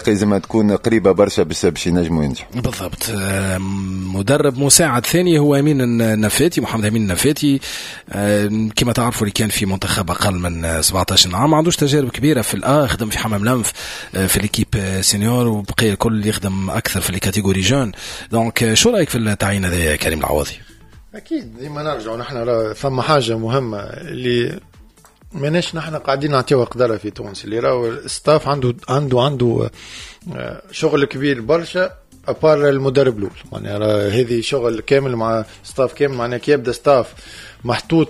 لازم تكون قريبة برشا باش ينجموا ينجحوا. بالضبط. مدرب مساعد ثاني هو أمين النفاتي، محمد أمين النفاتي، كما تعرفوا اللي كان في منتخب أقل من 17 عام، ما عندوش تجارب كبيرة في خدم في حمام لنف في الكيب سينيور، وبقي الكل يخدم أكثر في الكاتيجوري جون. دونك شو رأيك في التعيين هذا كريم العوضي؟ أكيد ديما نرجع نحن ثم حاجة مهمة اللي ماناش نحن قاعدين نعطيوها قدرها في تونس، اللي راهو الستاف عنده شغل كبير برشا أبار المدرب الأول. يعني هذه شغل كامل مع ستاف كامل، معناها كي يبدأ ستاف محطوط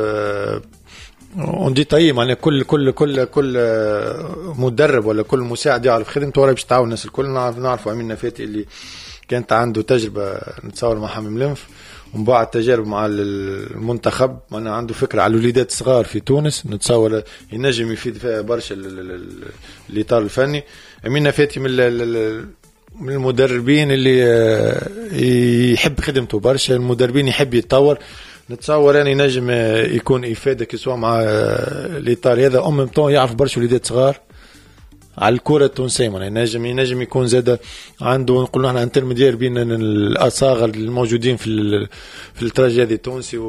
وندي طيب، معناها كل مدرب ولا كل مساعد يعرف خدمته ولا باش تعاون الناس الكل. نعرفوا أمين نفاتي اللي كانت عنده تجربة نتصور مع حمام لنف، ومن بعد تجارب مع المنتخب، أنا عنده فكرة على الوليدات الصغار في تونس، نتصور ينجم يفيد فيها برشا الإطار الفني. أمين نفاتي من المدربين اللي يحب خدمته برشا، المدربين يحب يتطور، نتصور يعني نجم يكون إفادة كسوا مع الإطار هذا. مطون يعرف برشا وليدات صغار على الكرة التونسية، يعني ينجم يكون زاد عنده نقول نحن انترميدير بين الأصاغر الموجودين في الترجي التونسي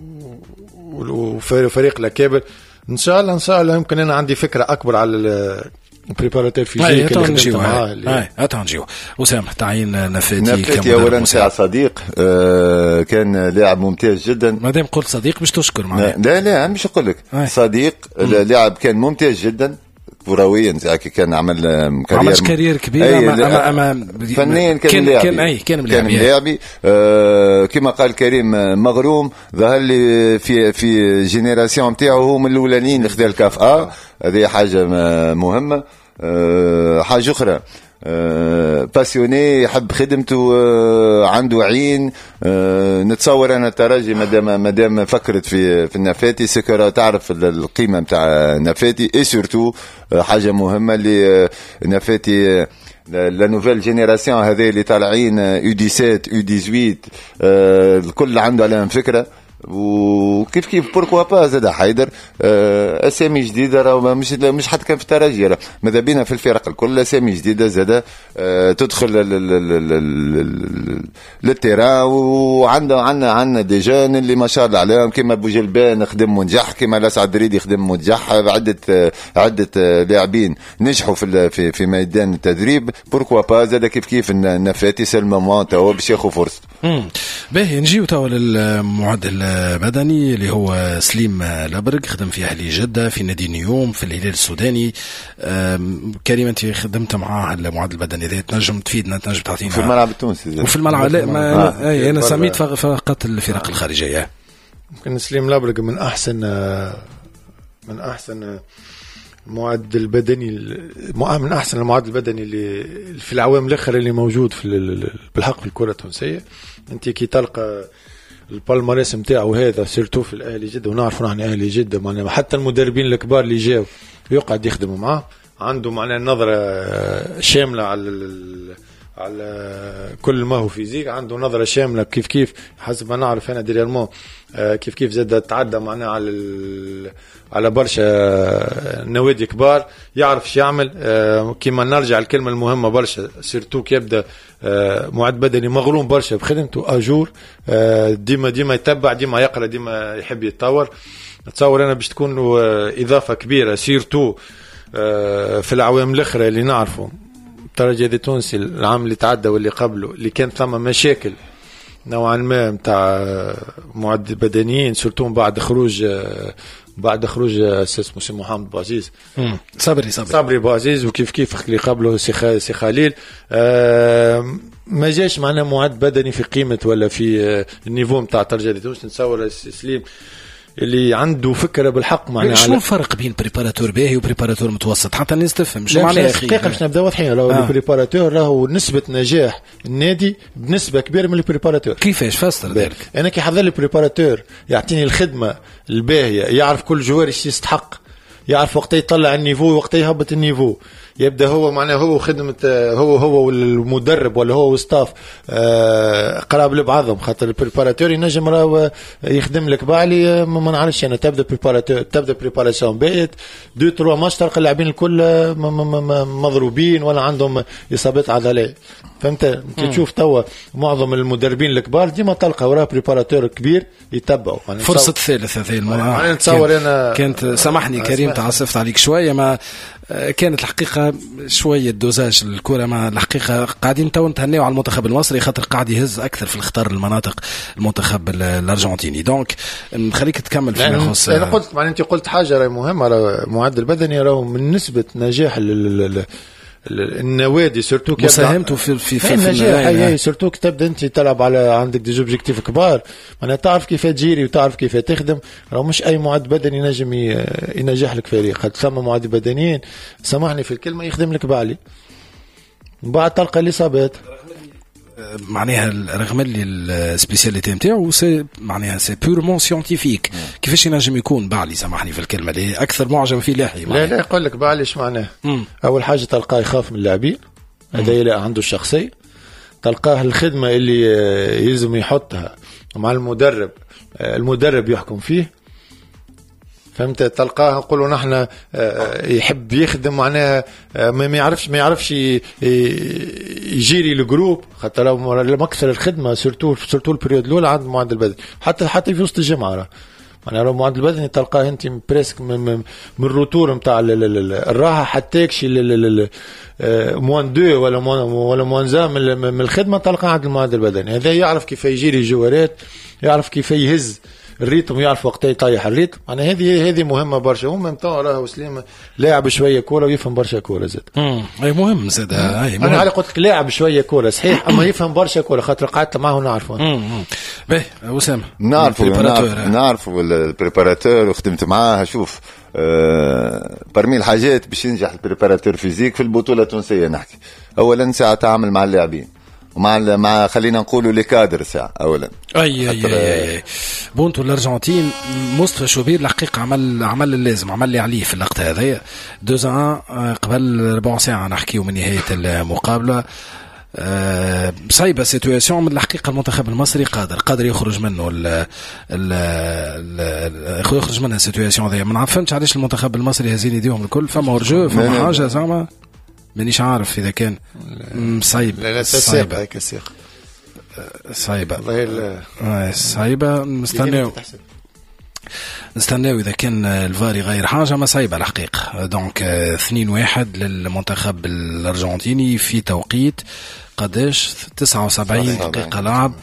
وفريق الأكابر. إن شاء الله يمكن أنا عندي فكرة أكبر على البريباراتير فيزيك اللي خدمت معاه. أتنجيو أسامة تعيين نفاتي أولا ساعة صديق، كان لاعب ممتاز جدا. ما دام قلت صديق مش تشكر معنا. لا مش أقول لك صديق، لاعب كان ممتاز جدا كرويا، كان عمل كارير كبير، أما فنيا كان لاعبي. كما قال كريم مغروم، ظهر لي في جينيراسيون نتاعو هو من الاولانيين اللي خذا الكاف هذه حاجه مهمه. حاجه اخرى باسيوني، يحب خدمته، عنده عين. نتصور انا الترجي مادام فكرت في النفاتي سكرة تعرف القيمه نتاع النفاتي، اي سورتو حاجه مهمه اللي نفاتي لا نوفيل جينيراسيون هذه اللي طالعين U17 U18 الكل عنده عليهم فكره. وكيف بوركوا با زاد حيدر اسامي جديده، راه مش حتى كان في الترجي، ماذا بينا في الفرق الكل اسامي جديده زاد تدخل للتيران. وعندنا دي جون اللي ما شاء الله عليهم، كما بوجلبان خدم ونجح، كما لاسعد دريدي خدم ونجح، عده لاعبين نجحوا في ميدان التدريب. بوركوا با زاد كيف النفاتي سلمون تو باش ياخذ فرصه. باهي نجيو تو للمعدل بدني اللي هو سليم لبرق، خدم في أهلي جدة، في نادي نيوم، في الهلال السوداني. كريم أنت خدمت معاه المعدل البدني ذا، تنجم تفيدنا، تنجم تعطينا في الملعب التونسي وفي الملعب؟ لا أنا سميت فقط الفرق الخارجية. ممكن سليم لبرق من أحسن المعدل البدني، من أحسن المعدل البدني اللي في العوام الأخرى اللي موجود بالحق في الكرة التونسية. أنت كي تلقى البالماريس نتاعو هذا سيرتو في الأهلي جدة، ونعرف نحن أهلي جدة معنا حتى المدربين الكبار اللي جاوا يقعد يخدموا معه، عنده معنا نظرة شاملة على كل ما هو فيزيك، عنده نظرة شاملة كيف حسب ما نعرف أنا ديريالمون كيف زاد تعدى معنا على برشا نوادي كبار، يعرف شو يعمل. كما نرجع الكلمة المهمة برشا سيرتو كي يبدأ معد بدني مغروم برشا بخدمته أجور، ديما يتبع، ديما يقرأ، ديما يحب يتطور. أتصور أنا باش تكون إضافة كبيرة سيرتو في العوام الأخرى اللي نعرفه. الترجي التونسي العام اللي تعدى واللي قبله اللي كان ثم مشاكل نوعا ما متاع معد بدنيين، سورتو بعد خروج اساس مسلم محمد بوعزيز، صبري بوعزيز، وكيف اللي قبله سي خليل. ما جاش معنا معد بدني في قيمة ولا في النيفو متاع الترجي التونسي. نتصور سليم اللي عنده فكرة بالحق معنا. شنو الفرق بين بريباراتور باهي وبريباراتور متوسط حتى الناس تفهم شو معناه؟ دقيقة باش نبدا واضحين. لو البريباراتور راهو نسبة نجاح النادي بنسبة كبيرة من البريباراتور. كيفاش فسر ذلك؟ أنا كي حضر البريباراتور يعطيني الخدمة الباهية، يعرف كل جوار ايش يستحق، يعرف وقت يطلع النيفو وقت يهبط النيفو، يبدا هو معناه هو خدمه هو والمدرب ولا هو وستاف قراب لبعضهم، خاطر البريباراتور ينجم راهو يخدم لك بعلي ما نعرفش انا تبدا بريباراسيون بايت 2-3 ماتش تلقى اللاعبين الكل مضروبين ولا عندهم اصابات عضليه. فهمت كي تشوف توا معظم المدربين الكبار ديما تلقى وراه بريباراتور كبير يتبعوا فرصه ثالث هذه المره. انا نتصور انا كانت سامحني كريم تعصفت عليك شويه، ما كانت الحقيقه شويه دوزاج الكره، ما الحقيقه قاعدين تو نتهنيو على المنتخب المصري خاطر قاعد يهز اكثر في الاخطار المناطق المنتخب الارجنتيني. دونك نخليك تكمل فيما يخص. انا قلت معناتها انت قلت حاجه راهي مهمه، المعدل البدني راهو من نسبه نجاح النوادي سورتو مساهمته في النجاح. سورتو تبدا انت تلعب على عندك دي اوبجيكتيف كبار، معناها تعرف كيف تجيري وتعرف كيف تخدم. راه مش اي معد بدني ينجم ينجح لك فريق، قد ثم معد بدنيين سامحني في الكلمه يخدم لك بعلي بعد تلقى الاصابات. معناها رغم اللي السبيسياليتي نتاعو معناها سي بورمون سيانتيفيك، كيفاش ينجم يكون بعلي سامحني في الكلمه اللي اكثر معجب فيه لاحي. لا يقول لك بعلي ايش معناه. اول حاجه تلقاه يخاف من اللاعبين، هذا لا عنده الشخصيه. تلقاه الخدمه اللي يلزم يحطها مع المدرب يحكم فيه. فهمت؟ تلقاه نقولوا نحن يحب يخدم معناها ما يعرفش يجيري الجروب، خاطر لو اكثر الخدمه سورتو البريود الاولى عند معدل بدني حتى في وسط الجمعه راه معناها المعدل البدني تلقاه انت بريسك من الروتور نتاع الراحه حتى يكشي موان 2 ولا موان زا من الخدمه تلقى عند المعدل البدني. هذا يعرف كيف يجيري الجوارات، يعرف كيف يهز الريتم، يعرف وقت يطيح الريتم. انا هذه مهمه برشا. هم متاع راه سليم لاعب شويه كوره ويفهم برشا كوره زاد. اي مهم زاد. انا على قلت لك لاعب شويه كوره صحيح، اما يفهم برشا كوره خاطر قعدت معه نعرفه. باهي وسام نعرفوا البريباراتور وخدمت معاه. شوف برمي الحاجات باش ينجح البريباراتور فيزيك في البطوله التونسيه نحكي اولا ساعه تعامل مع اللاعبين ومع خلينا نقولوا لي كادر ساعه اولا. اي بونتو الارجنتين مصطفى شوبير الحقيقه عمل اللازم، عمل اللي عليه في اللقطه هذه 2-1 قبل ربع ساعه نحكيو من نهايه المقابله. صعيبه سيتواسيون من الحقيقه. المنتخب المصري قادر يخرج منه يخرج منها السيتواسيون هذه. ما نعرفش علاش المنتخب المصري هزين يديهم الكل. فما ورجو فما حاجه زعما مانيش عارف اذا كان صعيب. لا صعيبه هيك السيق صعيبه صعيبه. نستناو اذا كان الفار يغير حاجه. ما صعيبه الحقيقه. دونك 2-1 للمنتخب الارجنتيني في توقيت قداش 79 دقيقه لعب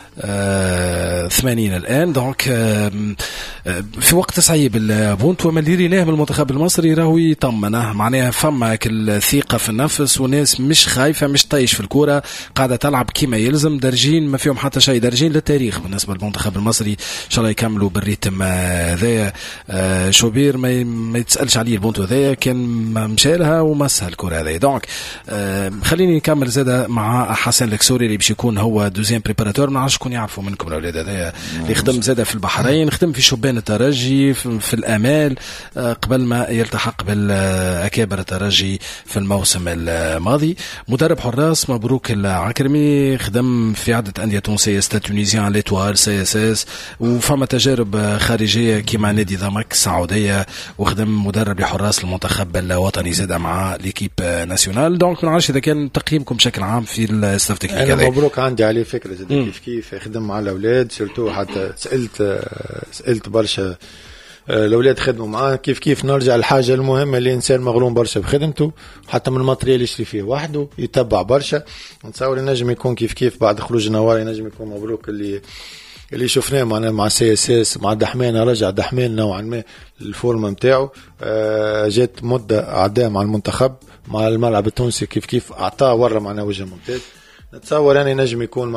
80 الآن. دونك في وقت صعيب البونت وما اللي ريناه من المنتخب المصري راهو يطمنه. معناها فما الثقة في النفس وناس مش خايفة مش طايش في الكرة، قاعدة تلعب كما يلزم، درجين ما فيهم حتى شيء، درجين للتاريخ بالنسبة للمنتخب المصري. إن شاء الله يكملوا بالريتم هذايا. شوبير ما يتسألش عليه البونت هذايا، كان مشالها ومسها الكرة هذايا. دونك خليني نكمل زادة مع حسن الكسوري اللي باش يكون هو دوزيام بريباراتور. ما عرفش يعرفوا منكم الاولاد هذا اللي خدم زاده في البحرين، خدم في شبان الترجي في الامال قبل ما يلتحق بالاكابر الترجي في الموسم الماضي. مدرب حراس مبروك العكرمي، خدم في عده انديه تونسيه، ستاد تونيزيان، ليتوال، سي اس اس، وفما تجارب خارجيه كيما نادي ضمك السعوديه، وخدم مدرب لحراس المنتخب الوطني زاده مع ليكيب ناسيونال. دونك ما نعرفش اذا كان تقييمكم بشكل عام في الستاف تكنيك هذا. مبروك عندي عليه فكره زاد كيف خدم مع الاولاد سيرتو. حتى سالت برشا الاولاد خدموا معاه كيف نرجع الحاجه المهمه اللي انسان مغروم برشا بخدمته، حتى من الماتريال يشري فيه وحده، يتبع برشا. نتصور ينجم يكون كيف بعد خروج نوار ينجم يكون مبروك اللي شفناه مع سي اس اس مع دحمان. رجع دحمان نوعا ما الفورمه نتاعو، جات مده اعداء مع المنتخب مع الملعب التونسي كيف اعطاه ورا معنا وجه ممتاز. نتصور أنا نجم يكون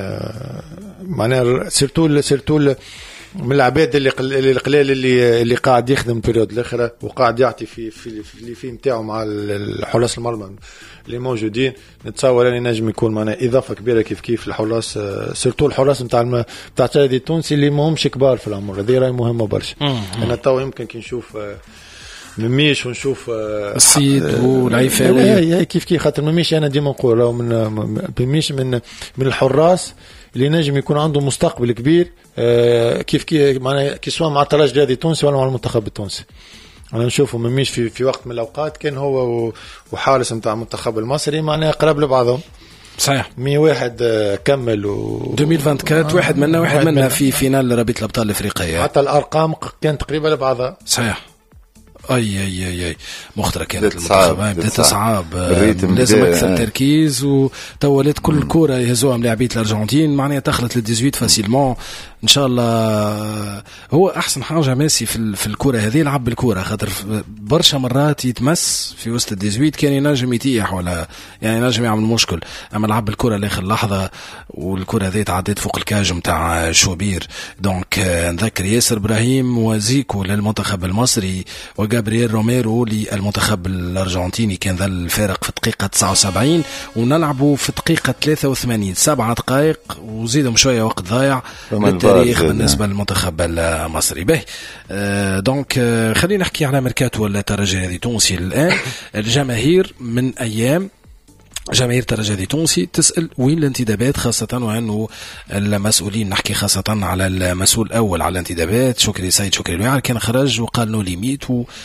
معناه سيرتو من العباد اللي القليل اللي قاعد يخدم بريود الاخره وقاعد يعطي في نتاعو مع الحراس المرمى اللي موجودين. نتصور أنا نجم يكون معناه اضافه كبيره كيف الحراس، سيرتو الحراس نتاع النادي التونسي اللي ما همش كبار في العمر. هذه راهي مهمه برشا. انا تو يمكن كي نشوف مميش ونشوف السيد والعيفاوي. هي كيف خاطر مميش انا ديما نقول راهو مميش من الحراس اللي نجم يكون عنده مستقبل كبير كيف معناها كي سواء مع الترجي الرياضي التونسي ولا مع المنتخب التونسي. انا نشوفه مميش في وقت من الاوقات كان هو وحارس نتاع المنتخب المصري معناها قراب لبعضهم. صحيح 101 كمل 2024 واحد منا في فينال رابطة الابطال الافريقيه. حتى الارقام كانت تقريبا لبعضها. صحيح. اي مخترة كانت المنتخب بدات تصعب لازم اكثر تركيز وتولت كل كرة يهزوها ملاعبية الارجنتين معناها دخلت لل 18 فاسيلمون ان شاء الله. هو احسن حاجه ميسي في الكره هذه لعب بالكره خاطر برشا مرات يتمس في وسط ال 18 كان ينجم يتيح ولا يعني ينجم يعمل مشكل، اما لعب بالكره لاخر لحظه والكره هذه تعديت فوق الكاج نتاع شوبير. دونك نذكر ياسر ابراهيم وزيكو للمنتخب المصري وجابرييل روميرو للمنتخب الارجنتيني كان ذا الفارق في دقيقه 79 ونلعبوا في دقيقه 83 7 دقائق وزيدهم شويه وقت ضايع تاريخ بالنسبة للمنتخب المصري. به دونك خلينا نحكي على ميركاتو الترجي هذه تونسي الآن. الجماهير من أيام جماهير الترجي تونسي تسأل وين الانتدابات، خاصة وأنه المسؤولين نحكي خاصة على المسؤول الأول على الانتدابات شكري الوعر كان خرج وقال نو ليميت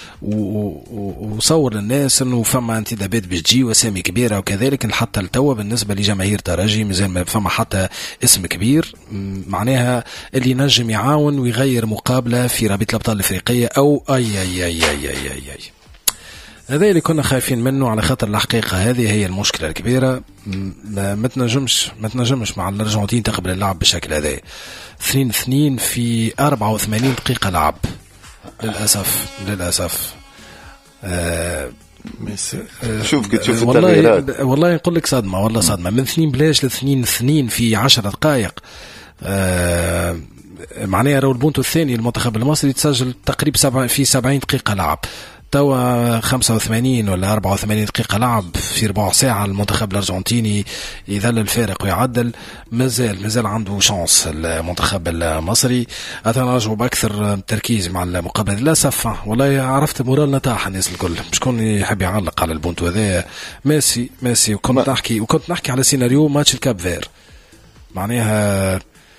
وصور للناس أنه فما انتدابات بتجي وسامي كبيرة وكذلك حتى التوى بالنسبة لجماهير الترجي مازال ما فما حتى اسم كبير معناها اللي نجم يعاون ويغير مقابلة في رابطة الأبطال الأفريقية أو أي هذا اللي كنا خايفين منه على خاطر الحقيقة هذه هي المشكلة الكبيرة. ما تنجمش مع الأرجنتين تقبل اللعب بالشكل هذا 2-2 في 84 دقيقة لعب للأسف. شوف كي تشوف التغييرات والله نقول لك صدمة من 2-2 ل 2-2 في 10 دقائق. معناها رو البونتو الثاني المنتخب المصري تسجل تقريبا في 70 دقيقة لعب توا 85 ولا 84 دقيقة لعب في ربع ساعة. المنتخب الأرجنتيني يذل الفارق ويعدل مازال عنده شانس المنتخب المصري. أتنرجو بأكثر تركيز مع المقابلة. لا سفة والله عرفت مورال نتاح الناس الكل مش كون يحب يعلق على البونتو هذا ميسي وكنت نحكي على سيناريو ماتش الكاب فير معناها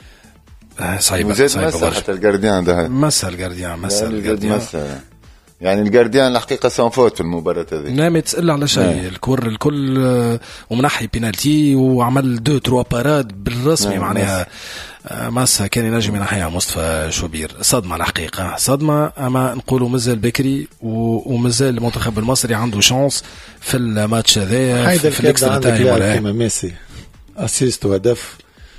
صعيبة حتى الجارديان ده مسا الجارديان يعني الجارديان الحقيقة سانفوت في المباراة هذه نعم تسأل على شيء الكل ومنحي بينالتي وعمل 2-3 باراد بالرسمي معناها ماسا كان ينجم ينحيها مصطفى شوبير. صدمة الحقيقة صدمة أما نقولوا مازال بكري ومازال المنتخب المصري عنده شانس في الماتش هذا في الاكسترا تايم. كما ميسي اسيست وهدف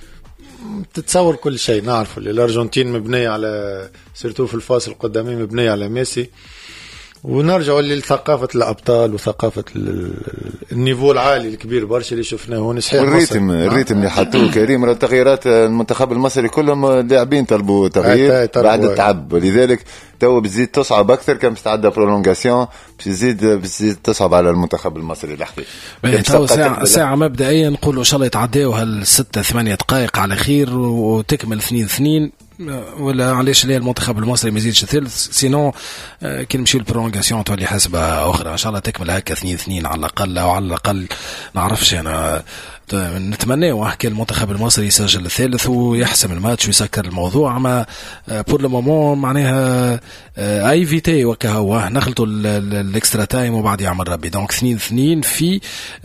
تتصور كل شيء نعرف الأرجنتين مبنية على سيرتو في الفاصل القدامي مبنية على ميسي ونرجع لثقافة الأبطال وثقافة النيفو العالي الكبير برشا اللي شفناه هون. صحيح الريتم اللي حطوه كريم التغييرات المنتخب المصري كلهم لاعبين طلبوا تغيير بعد التعب ولذلك تو بتزيد تصعب أكثر كم تتعدى برولونغاسيون بتزيد تصعب على المنتخب المصري الحقيقي. ساعة مبدئيا نقولوا إن شاء الله يتعداو 6-8 دقائق على خير وتكمل 2-2 ولا علاش لا المنتخب المصري ما يزيدش ثلث سينو كي نمشي البرولونغاسيون تولي حسبة أخرى إن شاء الله تكمل هكا 2-2 على الأقل أو على الأقل نعرفش أنا نتمنى وحكي المنتخب المصري يسجل الثالث ويحسم الماتش ويسكر الموضوع. ما بور لو مومون معناها اي فيتي وكهو نخلطوا الاكسترا تايم وبعد يعمل ربي. دونك 2-2 في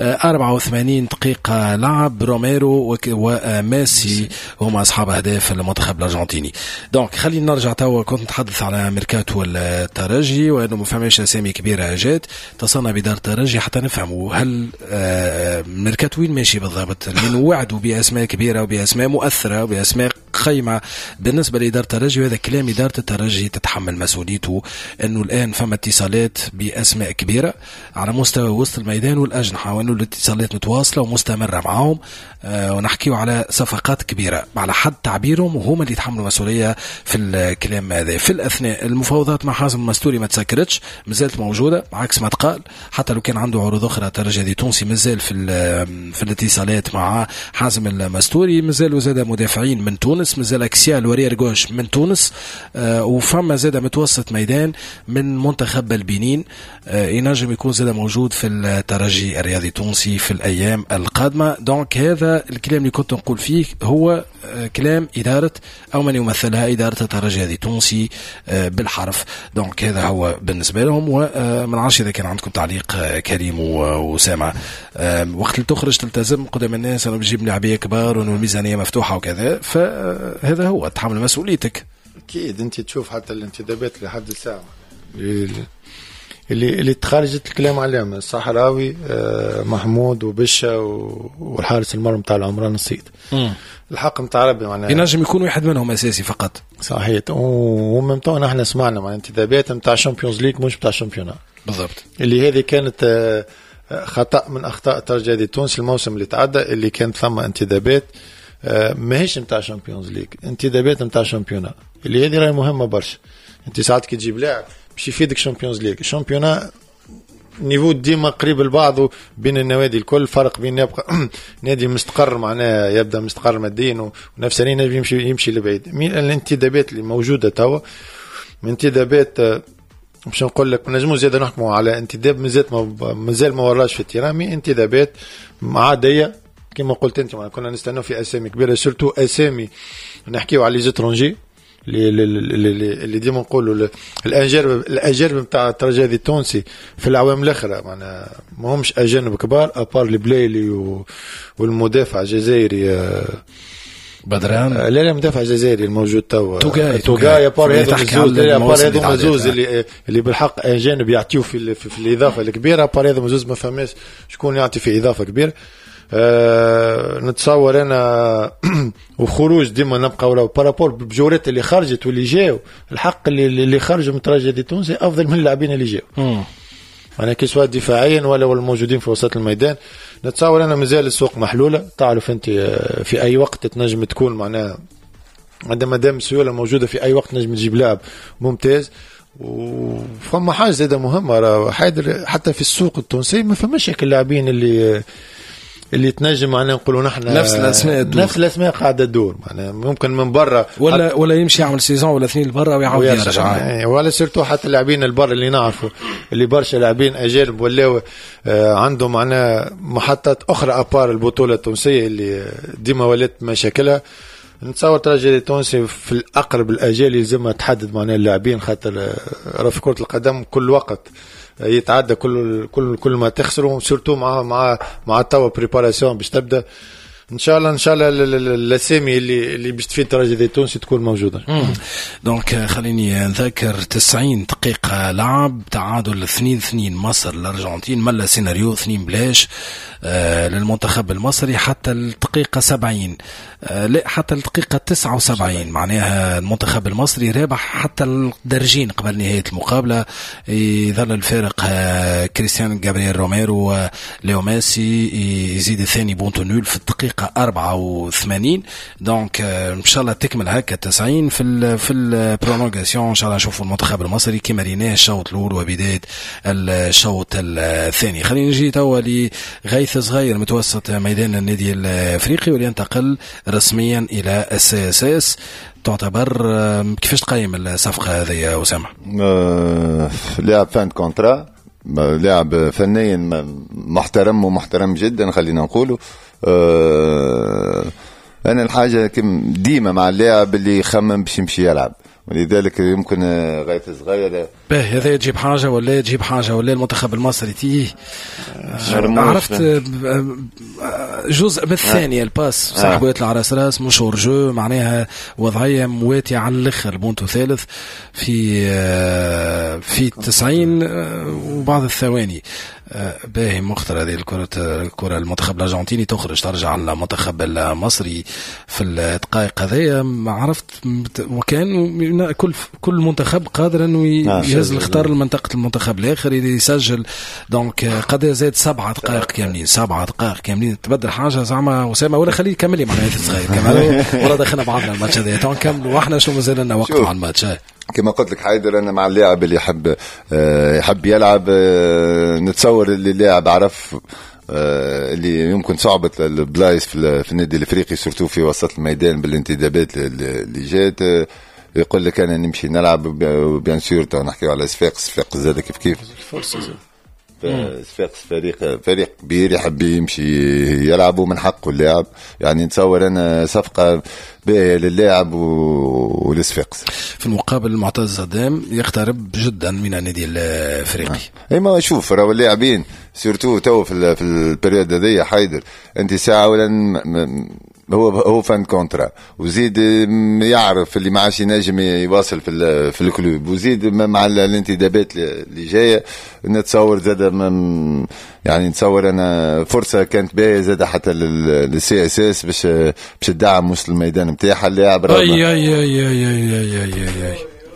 84 دقيقة لعب. روميرو وميسي هما أصحاب أهداف المنتخب الأرجنتيني. دونك خلينا نرجع توا كنت نتحدث على ميركاتو الترجي وأنه ما فهمش أسامي كبيرة جات تصلنا بدار الترجي حتى نفهموا هل ميركاتو وين ماشي بالضبط. من وعدوا بأسماء كبيرة وبأسماء مؤثرة وبأسماء قيمة بالنسبة لإدارة الترجي وهذا كلام إدارة الترجي تتحمل مسؤوليته أنه الآن فما اتصالات بأسماء كبيرة على مستوى وسط الميدان والأجنحة وأنه الاتصالات متواصلة ومستمرة معهم ونحكيوا على صفقات كبيرة على حد تعبيرهم وهم اللي يتحملوا مسؤولية في الكلام هذا. في الأثناء المفاوضات مع حازم المستوري ما تسكرتش مازالت موجودة عكس ما تقال حتى لو كان عنده عروض أخرى الترجي هذه تونسي مازال في الاتصالات مع حازم المستوري مازال وزاد مدافعين من تونس تونس، مازال اكسيال ورير غوش من تونس، وفما زاد متوسط ميدان من منتخب البنين، ينجم يكون زاد موجود في الترجي الرياضي التونسي في الايام القادمه. دونك هذا الكلام اللي كنت نقول فيه هو كلام اداره او من يمثلها اداره الترجي التونسي بالحرف. دونك هذا هو بالنسبه لهم. ومن عارفش اذا كان عندكم تعليق كريم وسامع. وقت اللي تخرج تلتزم قدام الناس انا بجيب لاعبيه كبار وانه الميزانيه مفتوحه وكذا، فهذا هو تحمل مسؤوليتك. اكيد انت تشوف حتى الانتدابات لحد الساعه اللي تخرجت الكلام عليهم الصحراوي محمود وبشا والحارس المرمى بتاع العمران الصيد. الحق نتاع ربي معناها ينجم يكون واحد منهم اساسي فقط. صحيح. ومن احنا سمعنا مع انتدابات نتاع شامبيونز ليج مش بتاع شامبيونات بالضبط، اللي هذه كانت خطأ من أخطاء الترجي التونسي الموسم اللي تعدى، اللي كانت ثم انتدابات ماهيش نتاع شامبيونز ليج، انتدابات نتاع شامبيونات اللي هذه راهي مهمة برشا. انت ساعات كي تجيب لاعب باش يفيدك شامبيونز ليج، شامبيونات نيفو ديما قريب لبعض بين النوادي الكل، فرق بين يبقى نادي مستقر معناه يبدا مستقر ماديا ونفس النادي يمشي لبعيد. الانتدابات اللي موجودة توا من انتدابات مش نقول لك نجمو زيادة نحكموا على انتداب مازال ما وراش في التيرامي، انتدابات عادية كما قلت انت. كنا نستناو في اسامي كبيرة، سورتو اسامي نحكيو على لي زيترونجي اللي ديما نقولوا الاجانب نتاع الترجي التونسي في العوام الاخرى معناها ما همش اجانب كبار ابار البلايلي والمدافع الجزائري بدران. لا مدافع جزائري الموجود توا توغا يابار هذو مزوز اللي بالحق اجانب يعطيو في الاضافه الكبيره. بار هذا مزوز ما فهمش شكون يعطي في اضافه كبيره. نتصور انا وخروج ديما نبقى ولا بارابور بجورات اللي خرجت واللي جاوا، الحق اللي خرجوا من الترجي التونسي افضل من اللاعبين اللي جاوا. انا كي سواء دفاعيا ولا الموجودين في وسط الميدان. نتصور انا مازال السوق محلوله. تعرف انت في اي وقت تنجم تكون معناها عندما دام السيوله موجوده في اي وقت نجم تجيب لاعب ممتاز. وفما حاجه زاده مهمه حاضر حتى في السوق التونسي ما فماش هيك اللاعبين اللي تنجم معنا نقولوا نحن نفس الاسماء قاعده تدور معناها ممكن من برا ولا يمشي يعمل سيزون ولا اثنين لبرا ويعاود يرجع. ولا سيرتو حتى اللاعبين البر اللي نعرفوا اللي برشا لاعبين اجانب ولاو عندهم معنا محطات اخرى ابار البطوله التونسيه اللي ديما ولات مشاكلها. نتصور الترجي التونسي في الاقرب الاجال يلزمها تحدد معنا اللاعبين، خاطر في كره القدم كل وقت يتعدى كل ما تخسروا سورتو مع توا بريباراسيون باش تبدا ان شاء الله الاسامي اللي باش تفيد الترجي التونسي تكون موجوده. دونك خليني نذكر 90 دقيقه لعب، تعادل 2-2 مصر الارجنتين، ملا سيناريو 2-2 للمنتخب المصري حتى الدقيقه 70 لا حتى الدقيقه 79 معناها المنتخب المصري رابح حتى الدرجين قبل نهايه المقابله. يظل الفارق كريستيان جابرييل روميرو وليو ميسي، يزيد الثاني بونتو نول في الدقيقه 84. دونك ان شاء الله تكمل هكا 90 في البرولونغاسيون. ان شاء الله نشوفوا المنتخب المصري كما ريناه الشوط الاول وبدايه الشوط الثاني. خلينا نجي توا لغيث صغير متوسط ميدان النادي الافريقي ولينتقل رسميا الى السياساس. تعتبر كيفاش تقيم الصفقه هذه يا اسامه؟ لاعب فان كونترا، لاعب فنيا محترم جدا خلينا نقوله. انا الحاجه كم ديما مع اللاعب اللي يخمم باش يمشي يلعب، ولذلك يمكن غاية صغيرة هذا يجيب حاجة ولا المنتخب المصري تيه عرفت جزء بالثانية الباس صاحبات العراس راس مش ورجو معناها وضعية مواتية على الأخر بونتو ثالث في 90 وبعض الثواني. باهي مختار هذه الكرة المنتخب الأرجنتيني ترجع على المنتخب المصري في الدقائق هذية. عرفت وكان كل منتخب قادر انه يهز الخطار لمنطقة المنتخب الآخر يسجل. دونك قد زاد 7 دقائق كاملين تبدل حاجة زعما أسامة ولا خليه كملي معنا صغير كملوا ولا دخلنا بعضنا الماتش هذا نكمل واحنا شو مازال لنا وقت مع الماتش. كما قلت لك حيدر أنا مع اللاعب اللي يحب يلعب. نتصور اللي اللاعب عرف اللي يمكن صعبة البلايص في النادي الافريقي سورتو في وسط الميدان بالانتدابات اللي جات. يقول لك انا نمشي نلعب بيان سور تو نحكيو على صفاقس زاد كيف صفاقس فريق كبير يحب يمشي يلعب ومن حقه اللاعب. يعني نتصور انا صفقه باهيه للاعب ولصفاقس. في المقابل معتز صدام يقترب جدا من النادي الافريقي. اي ما اشوف راهو اللاعبين سورتو تو في البريود هذيا حيدر انت ساعه ولا هو فان كونترا وزيد يعرف اللي ما عادش ينجم يواصل في الكلوب وزيد مع الانتدابات اللي جايه. نتصور زاد يعني نتصور انا فرصه كانت باهيه زاد حتى للسي اس اس باش تدعم وسط الميدان نتاعها اللاعب. اي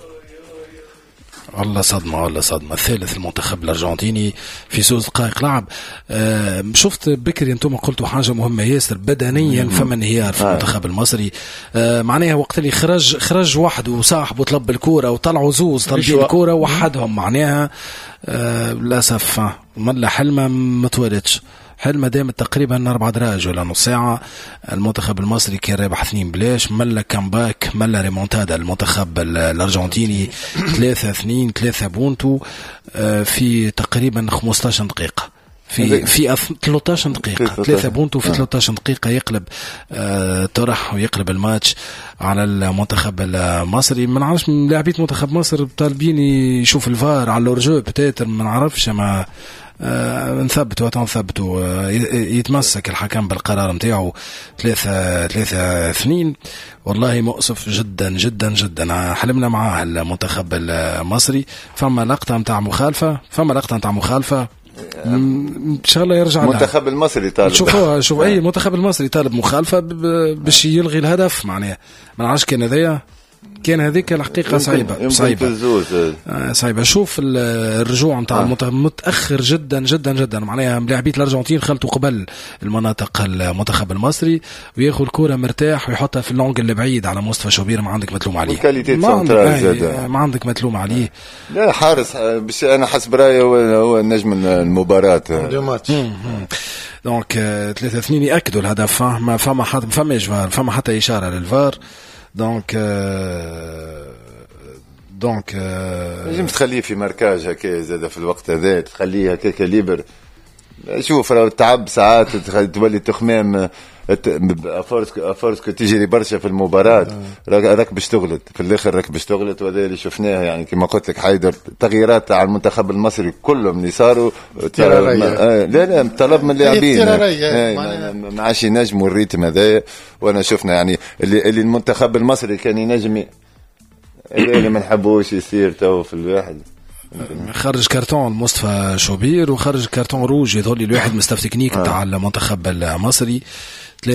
والله صدمة ثالث المنتخب الأرجنتيني في 6 دقائق لعب. شفت بكري انتم قلتوا حاجة مهمة ياسر بدنيا فما انهيار في المنتخب المصري. معناها وقت اللي خرج واحد وصاحبه طلب الكورة وطلعوا زوز طلبين الكورة وحدهم معناها للأسف ملا حلمة متولدش. حلمة دامت تقريبا 4 دراج ولا نص ساعة. المنتخب المصري كان رابح 2 بلاش ملا كامباك ملا ريمونتادا المنتخب الأرجنتيني 3-2 3 بونتو في تقريبا 15 دقيقة في 13 دقيقة 3 بونتو في 13 دقيقة يقلب طرح ويقلب الماتش على المنتخب المصري. ما نعرفش لاعبين منتخب مصر طالبين يشوف الفار على الأورجو بتاتر ما نعرفش ما نثبتوا يتمسك الحكم بالقرار متاعه 3-2. والله مؤسف جدا جدا جدا. حلمنا معاه المنتخب المصري. فما لقطة متاع مخالفة ان شاء الله يرجع المنتخب المصري طالب شوف اي المنتخب المصري طالب مخالفة باش يلغي الهدف. معناه ما نعرفش كان هذيك الحقيقة صعيبة. شوف الرجوع نتاع المنتخب متأخر جدا جدا جدا. معناها لاعبين الأرجنتين خلطوا قبل المناطق المنتخب المصري وياخذ الكرة مرتاح ويحطها في اللونج البعيد على مصطفى شوبير. ما عندك متلوم عليه ما عندك متلوم عليه. لا حارس بس أنا حسب رأيي هو نجم المباراة دونك 3-2 يأكدوا الهدف. فما حتى إشارة للفار. دونك لازم تخليه في مركز هكا زاد في الوقت هذا تخليه هكا ليبر. شوف راه التعب ساعات تولي تخمام افورسك تجري برشا في المباراة راك باش تغلط في الاخر وهذا اللي شفناه. يعني كما قلت لك حيدر تغييرات على المنتخب المصري كلهم اللي صاروا لا طلب من اللاعبين ما عادش ينجموا الريتم هذا. وانا شفنا يعني اللي المنتخب المصري كان ينجم اللي ما نحبوش يصير تو في الواحد. خرج كارتون مصطفى شوبير وخرج كارتون روج يظهر لي الواحد مستف تكنيك بتاع المنتخب المصري 3-2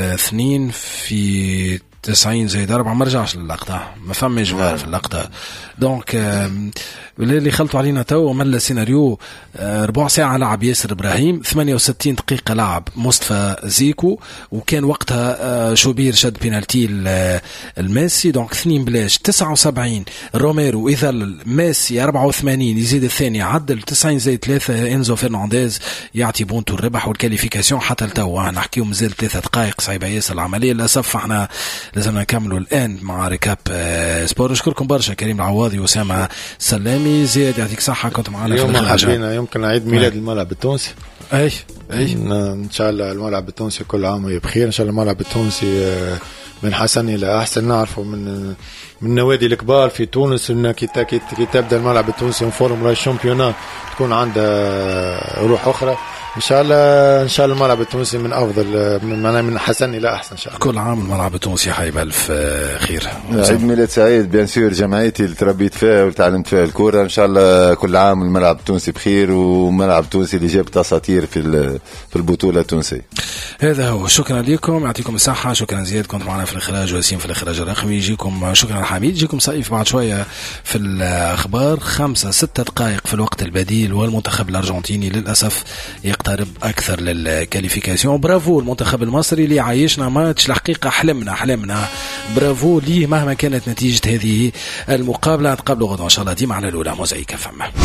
في 90 4 ما رجعش للقطة ما فما جوار في اللقطة. دونك اللي خلطوا علينا تو ملا سيناريو 4 ساعة لعب ياسر إبراهيم 68 دقيقة لعب مصطفى زيكو وكان وقتها شوبير شد بينالتي الميسي. دونك 2 بلاش 79 روميرو يظل ميسي 84 يزيد الثاني عدل 90 زائد 3 إنزو فرنانديز يعطي بونتو الربح والكاليفيكاسيون حتى لتو. نحكيو مازال 3 دقائق صعيبة ياسر العملية للأسف. احنا لازم نكملوا الآن مع ريكاب سبور. نشكركم برشا كريم العواضي وسامة سلامي. زياد يعطيك صحة كنت معنا اليوم حبينا يمكن عيد ميلاد الملعب التونسي. اي ان شاء الله الملعب التونسي كل عام وهي بخير. ان شاء الله الملعب التونسي من حسن الى احسن. نعرفه من النوادي الكبار في تونس ان كي تبدا الملعب التونسي فورم الشامبيونات تكون عنده روح اخرى. ان شاء الله الملعب التونسي من افضل من حسن الى احسن ان شاء الله. كل عام الملعب التونسي حيبقى الف خير. عيد ميلاد سعيد بيان سور جمعيتي اللي تربيت فيها وتعلمت فيها الكوره. ان شاء الله كل عام الملعب التونسي بخير وملعب التونسي اللي جاب اساطير في البطوله التونسيه. هذا هو. شكرا لكم يعطيكم الصحه. شكرا زياد كنت معنا في الاخراج وسيم في الاخراج الرقمي. يجيكم شكرا حميد. يجيكم صيف بعد شويه في الاخبار 5-6 دقائق في الوقت البديل. والمنتخب الارجنتيني للاسف يقترب اكثر للكاليفيكاسيون. برافو المنتخب المصري اللي عايشنا ماتش الحقيقه حلمنا برافو ليه مهما كانت نتيجه هذه المقابله. نتقابلوا غدا ان شاء الله ديما على الاولى موزعيك فما.